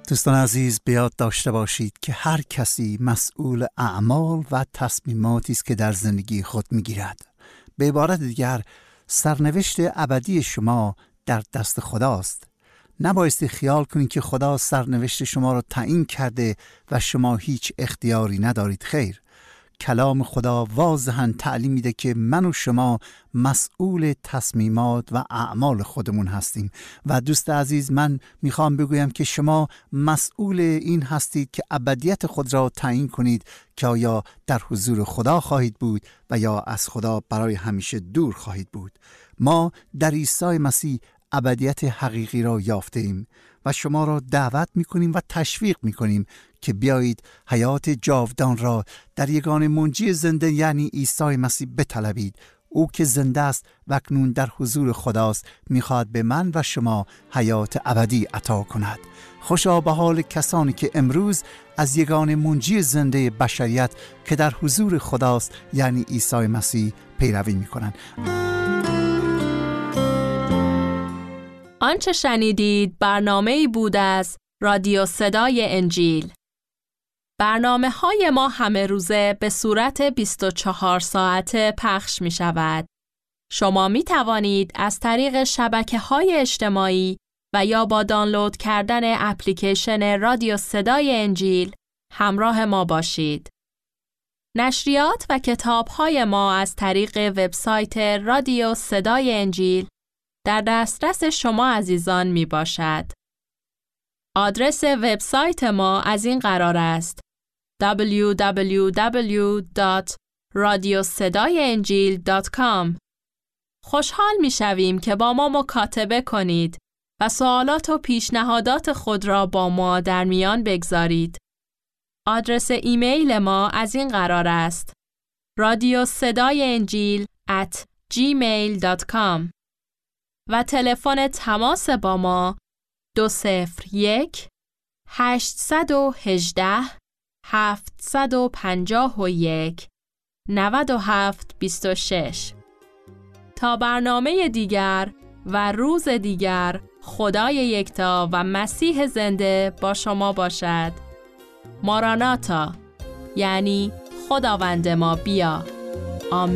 دوستان عزیز، به یاد داشته باشید که هر کسی مسئول اعمال و تصمیماتی است که در زندگی خود میگیرد. به عبارت دیگر، سرنوشت ابدی شما در دست خداست. نبایستی خیال کنید که خدا سرنوشت شما را تعیین کرده و شما هیچ اختیاری ندارید. خیر، کلام خدا واضحاً تعلیم میده که من و شما مسئول تصمیمات و اعمال خودمون هستیم. و دوست عزیز، من میخوام بگویم که شما مسئول این هستید که ابدیت خود را تعیین کنید که آیا در حضور خدا خواهید بود و یا از خدا برای همیشه دور خواهید بود. ما در عیسی مسیح ابدیت حقیقی را یافته ایم و شما را دعوت میکنیم و تشویق میکنیم که بیایید حیات جاودان را در یگانه منجی زنده یعنی عیسی مسیح بطلبید. او که زنده است و اکنون در حضور خداست میخواد به من و شما حیات ابدی عطا کند. خوشا به حال کسانی که امروز از یگانه منجی زنده بشریت که در حضور خداست یعنی عیسی مسیح پیروی میکنند. آنچه شنیدید برنامه‌ای بود از رادیو صدای انجیل. برنامه‌های ما همه روزه به صورت 24 ساعته پخش می شود. شما می توانید از طریق شبکه‌های اجتماعی و یا با دانلود کردن اپلیکیشن رادیو صدای انجیل همراه ما باشید. نشریات و کتاب‌های ما از طریق وبسایت رادیو صدای انجیل در دسترس شما عزیزان می باشد. آدرس وبسایت ما از این قرار است: www.radiosedaienjil.com. خوشحال می شویم که با ما مکاتبه کنید و سوالات و پیشنهادات خود را با ما در میان بگذارید. آدرس ایمیل ما از این قرار است: radiosedaienjil@gmail.com. و تلفن تماس با ما 201 818 751 9726. تا برنامه دیگر و روز دیگر، خدای یکتا و مسیح زنده با شما باشد. ماراناتا، یعنی خداوند ما بیا. آمین.